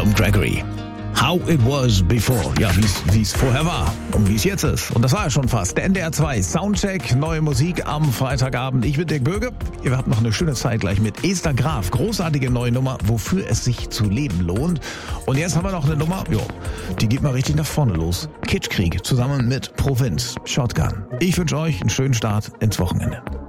Tom Gregory. How it was before. Ja, wie es vorher war und wie es jetzt ist. Und das war ja schon fast. Der NDR 2 Soundcheck, neue Musik am Freitagabend. Ich bin Dirk Böge. Ihr habt noch eine schöne Zeit gleich mit Esther Graf. Großartige neue Nummer, wofür es sich zu leben lohnt. Und jetzt haben wir noch eine Nummer, die geht mal richtig nach vorne los. Kitschkrieg zusammen mit Provinz. Shotgun. Ich wünsche euch einen schönen Start ins Wochenende.